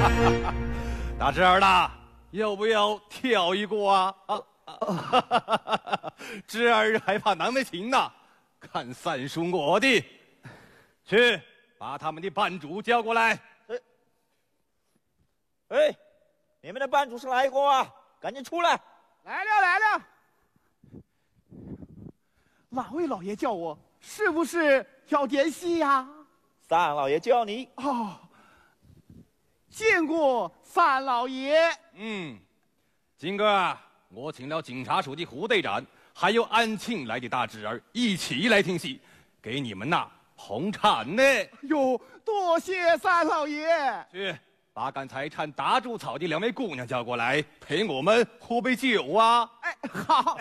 大侄儿的，要不要跳一个啊？侄儿还怕难为情呢，看三叔我的，去把他们的班主叫过来。 哎，你们的班主是哪一个啊？赶紧出来！ 来了。哪位老爷叫我？是不是要点戏呀？ 三老爷叫你。 哦，见过三老爷。 金哥啊，我请了警察署的胡队长，还有安庆来的大侄儿一起来听戏，给你们呐捧场呢。 哟，多谢三老爷。 去把刚才唱打猪草的2位姑娘叫过来，陪我们喝杯酒啊！ 哎，好。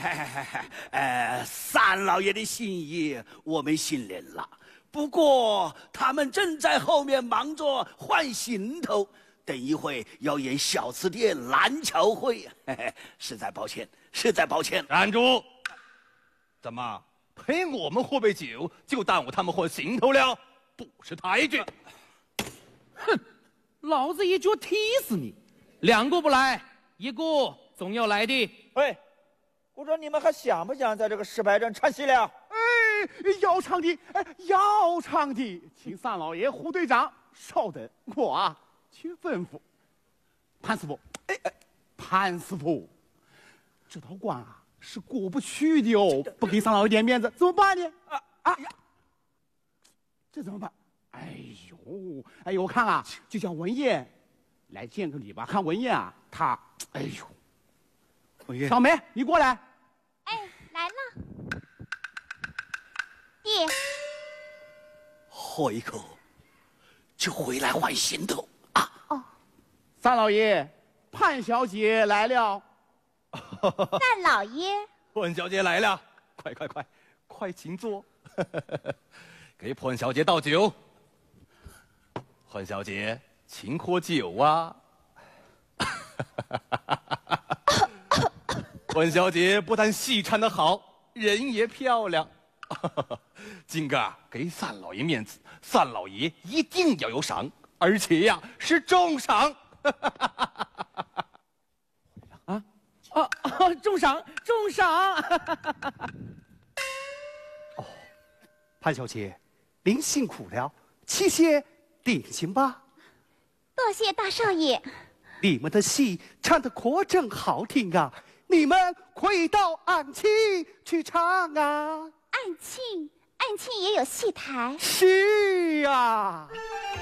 三老爷的心意我们信任了，不过他们正在后面忙着换行头，等一会要演小吃店蓝桥会，实在抱歉，实在抱歉。 站住！怎么陪我们喝杯酒就耽误他们换行头了？不识抬举！ 哼，老子一脚踢死你！2个不来，1个总要来的。 喂，不知道你们还想不想在这个石牌镇唱戏了？ 要唱的，要唱的，请三老爷、胡队长稍等，我啊去吩咐。潘师傅，潘师傅，这道关啊是过不去的哦，不给三老爷点面子怎么办呢？这怎么办？哎呦，我看啊，就叫文燕来见个礼吧。看文燕啊，她，文燕，小梅，你过来。 哎，来了。爹， 喝一口就回来换行头啊！ 哦， 三老爷，潘小姐来了。 三老爷， 潘小姐来了，快请坐，给潘小姐倒酒。潘小姐，请喝酒啊！潘小姐不但戏唱得好，人也漂亮。金哥，给三老爷面子，三老爷一定要有赏，而且呀是重赏。 重赏！ 潘小姐，您辛苦了，吃些点心吧。 多谢大少爷。 你们的戏唱得可真好听啊！你们可以到安庆去唱啊。 安庆也有戏台。 是啊。